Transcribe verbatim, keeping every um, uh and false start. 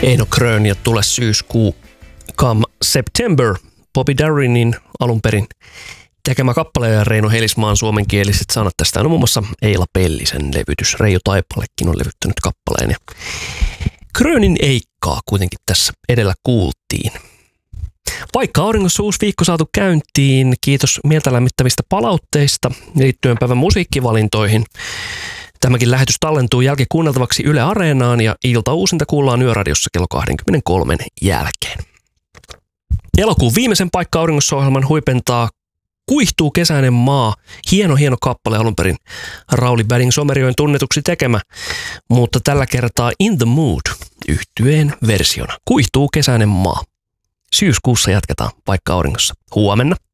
Eino Krön ja Tule syyskuu, Come September, Bobby Darinin alun perin tekemä kappale ja Reino Helismaan suomenkieliset sanat. Tästä on muun muassa Eila Pellisen levytys. Reijo Taipalekin on levyttänyt kappaleen. Ja Krönin Eikkaa kuitenkin tässä edellä kuultiin. Vaikka auringossa uusi viikko saatu käyntiin, kiitos mieltä lämmittävistä palautteista liittyen päivän musiikkivalintoihin. Tämäkin lähetys tallentuu jälkikuunneltavaksi Yle Areenaan ja iltauusinta kuullaan Yöradiossa kello kaksikymmentäkolme jälkeen. Elokuun viimeisen Paikka auringossa -ohjelman huipentaa Kuihtuu kesäinen maa. Hieno, hieno kappale, alun perin Rauli Bading-Somerjoen tunnetuksi tekemä, mutta tällä kertaa In the Mood -yhtyeen versiona. Kuihtuu kesäinen maa. Syyskuussa jatketaan Paikka auringossa. Huomenna.